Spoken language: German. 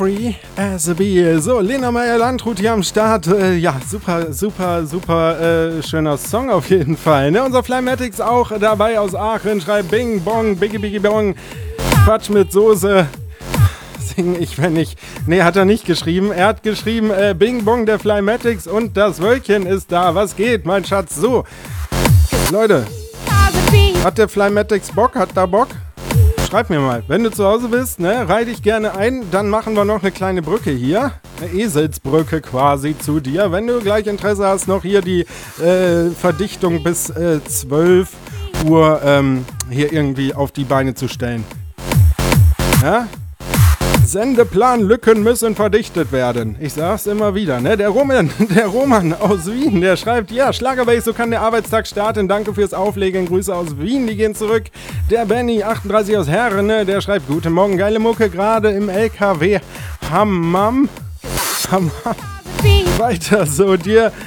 Free as a bee. So, Lena Meyer-Landrut hier am Start. Ja, super schöner Song auf jeden Fall. Ne? Unser Flymatics auch dabei aus Aachen. Schreibt Bing Bong, Biggie Biggie Bong. Quatsch mit Soße. Sing ich, wenn ich... Ne, hat er nicht geschrieben. Er hat geschrieben, Bing Bong, der Flymatics und das Wölkchen ist da. Was geht, mein Schatz? So, Leute, hat der Flymatics Bock? Hat da Bock? Schreib mir mal, wenn du zu Hause bist, ne, reih dich gerne ein, dann machen wir noch eine kleine Brücke hier, eine Eselsbrücke quasi zu dir. Wenn du gleich Interesse hast, noch hier die Verdichtung bis 12 Uhr hier irgendwie auf die Beine zu stellen. Ja? Sendeplanlücken müssen verdichtet werden. Ich sag's immer wieder, ne? Der Roman aus Wien, der schreibt, ja, Schlagerbase, so kann der Arbeitstag starten. Danke fürs Auflegen. Grüße aus Wien, die gehen zurück. Der Benny, 38 aus Herren, ne? Der schreibt, guten Morgen, geile Mucke, gerade im LKW. Hammam. Weiter so, dir